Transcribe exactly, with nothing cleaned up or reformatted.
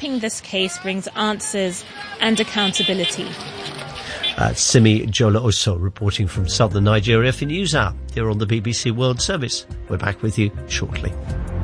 hoping this case brings answers and accountability. Uh, Simi Jola Oso reporting from southern Nigeria for NewsHour here on the B B C World Service. We're back with you shortly.